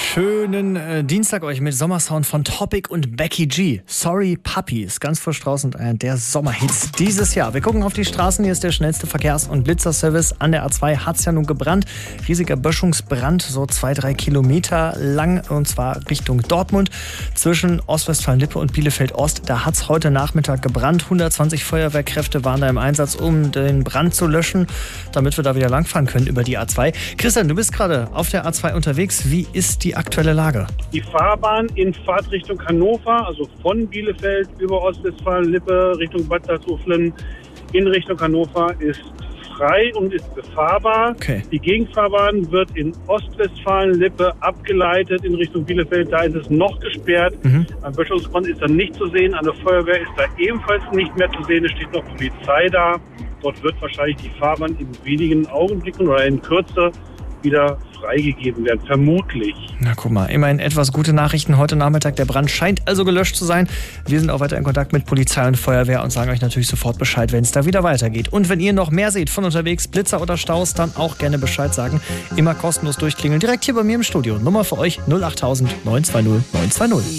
Schönen Dienstag euch mit Sommersound von Topic und Becky G. Sorry Puppy ist ganz frisch draußen und einer der Sommerhits dieses Jahr. Wir gucken auf die Straßen. Hier ist der schnellste Verkehrs- und Blitzerservice. An der A2 hat es ja nun gebrannt. Riesiger Böschungsbrand, so 2-3 Kilometer lang, und zwar Richtung Dortmund. Zwischen Ostwestfalen-Lippe und Bielefeld-Ost. Da hat es heute Nachmittag gebrannt. 120 Feuerwehrkräfte waren da im Einsatz, um den Brand zu löschen, damit wir da wieder langfahren können über die A2. Christian, du bist gerade auf der A2 unterwegs. Wie ist die aktuelle Lage? Die Fahrbahn in Fahrtrichtung Hannover, also von Bielefeld über Ostwestfalen-Lippe Richtung Bad Salzuflen in Richtung Hannover, ist frei und ist befahrbar. Okay. Die Gegenfahrbahn wird in Ostwestfalen-Lippe abgeleitet in Richtung Bielefeld. Da ist es noch gesperrt. Ein Böschungsbrand ist dann nicht zu sehen. Eine Feuerwehr ist da ebenfalls nicht mehr zu sehen. Es steht noch Polizei da. Dort wird wahrscheinlich die Fahrbahn in wenigen Augenblicken oder in Kürze wieder freigegeben werden, vermutlich. Na guck mal, immerhin etwas gute Nachrichten heute Nachmittag. Der Brand scheint also gelöscht zu sein. Wir sind auch weiter in Kontakt mit Polizei und Feuerwehr und sagen euch natürlich sofort Bescheid, wenn es da wieder weitergeht. Und wenn ihr noch mehr seht von unterwegs, Blitzer oder Staus, dann auch gerne Bescheid sagen. Immer kostenlos durchklingeln, direkt hier bei mir im Studio. Nummer für euch 08000 920 920.